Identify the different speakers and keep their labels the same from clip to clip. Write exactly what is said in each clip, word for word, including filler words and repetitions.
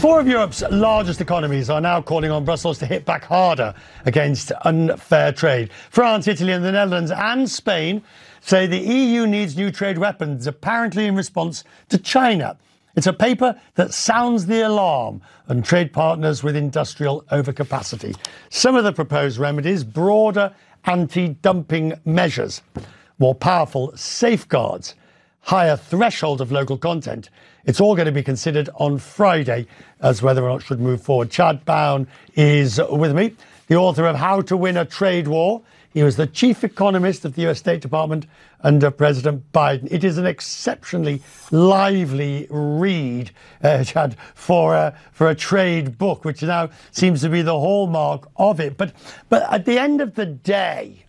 Speaker 1: Four of Europe's largest economies are now calling on Brussels to hit back harder against unfair trade. France, Italy and the Netherlands and Spain say the E U needs new trade weapons, apparently in response to China. It's a paper that sounds the alarm on trade partners with industrial overcapacity. Some of the proposed remedies: broader anti-dumping measures, more powerful safeguards, higher threshold of local content. It's all going to be considered on Friday as whether or not it should move forward. Chad Bown is with me, the author of How to Win a Trade War. He was the chief economist of the U S State Department under President Biden. It is an exceptionally lively read, uh, Chad, for a, for a trade book, which now seems to be the hallmark of it. But, but at the end of the day,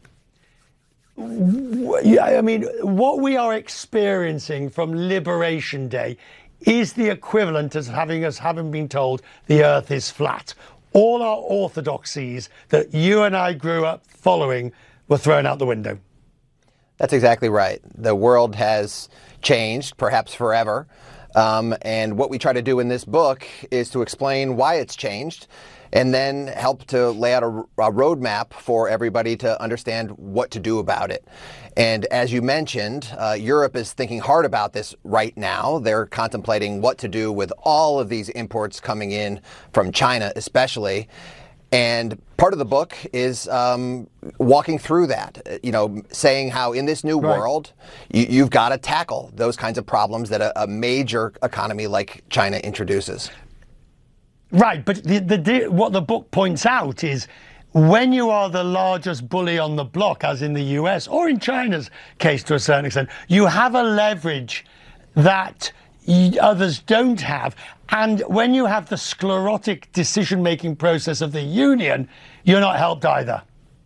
Speaker 1: I mean, what we are experiencing from Liberation Day is the equivalent as having us having been told the earth is flat. All our orthodoxies that you and I grew up following were thrown out the window.
Speaker 2: That's exactly right. The world has changed, perhaps forever. Um, and what we try to do in this book is to explain why it's changed, and then help to lay out a, a roadmap for everybody to understand what to do about it. And as you mentioned, uh, Europe is thinking hard about this right now. They're contemplating what to do with all of these imports coming in from China, especially. And part of the book is um, walking through that, you know, saying how in this new
Speaker 1: right.
Speaker 2: world, you, you've got to tackle those kinds of problems that a, a major economy like China introduces.
Speaker 1: Right, but the, the, what the book points out is when you are the largest bully on the block, as in the U S or in China's case to a certain extent, you have a leverage that others don't have. And when you have the sclerotic decision-making process of the Union, you're not helped either.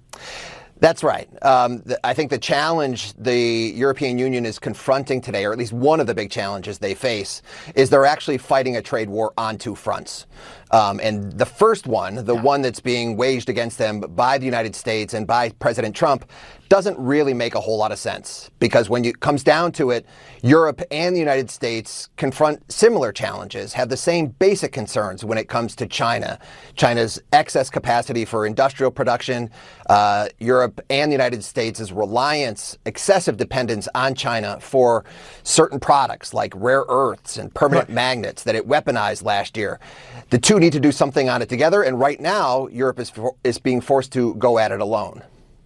Speaker 2: That's right. Um, th- I think the challenge the European Union is confronting today, or at least one of the big challenges they face, is they're actually fighting a trade war on two fronts. Um, and the first one, the yeah. one that's being waged against them by the United States and by President Trump, doesn't really make a whole lot of sense. Because when it comes down to it, Europe and the United States confront similar challenges, have the same basic concerns when it comes to China. China's excess capacity for industrial production, uh, Europe and the United States' reliance, excessive dependence on China for certain products like rare earths and permanent right. magnets that it weaponized last year. The two need to do something on it together, and right now, Europe is, for, is being forced to go at it alone.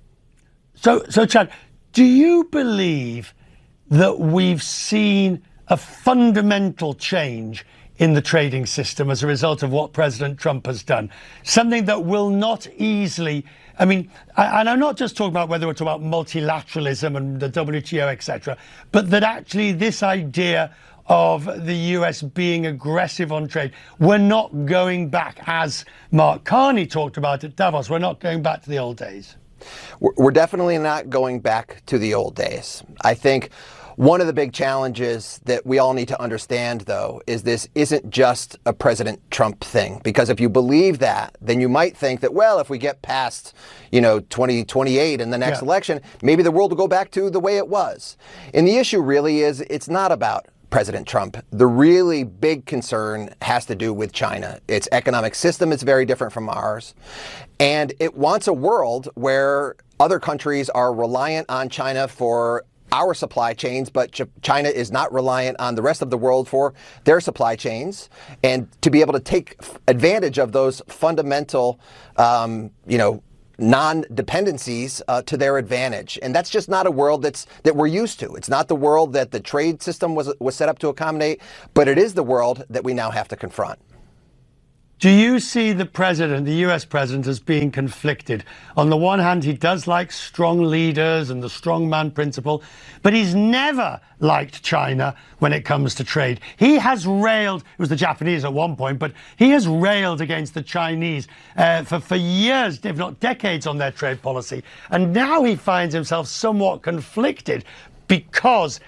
Speaker 1: So, so Chad, do you believe that we've seen a fundamental change in the trading system as a result of what President Trump has done? Something that will not easily, I mean, I, and I'm not just talking about whether we're talking about multilateralism and the W T O, et cetera, but that actually this idea of the U S being aggressive on trade, we're not going back, as Mark Carney talked about at Davos, we're not going back to the old days.
Speaker 2: We're definitely not going back to the old days. I think one of the big challenges that we all need to understand, though, is this isn't just a President Trump thing. Because if you believe that, then you might think that, well, if we get past, you know, twenty twenty-eight in the next
Speaker 1: yeah.
Speaker 2: election, maybe the world will go back to the way it was. And the issue really is it's not about President Trump. The really big concern has to do with China. Its economic system is very different from ours, and it wants a world where other countries are reliant on China for our supply chains, but Ch- China is not reliant on the rest of the world for their supply chains, and to be able to take f- advantage of those fundamental, um, you know, non-dependencies uh, to their advantage. And that's just not a world that's that we're used to. It's not the world that the trade system was was set up to accommodate, but it is the world that we now have to confront.
Speaker 1: Do you see the president, the U S president, as being conflicted? On the one hand, he does like strong leaders and the strongman principle, but he's never liked China when it comes to trade. He has railed, it was the Japanese at one point, but he has railed against the Chinese uh, for, for years, if not decades, on their trade policy. And now he finds himself somewhat conflicted because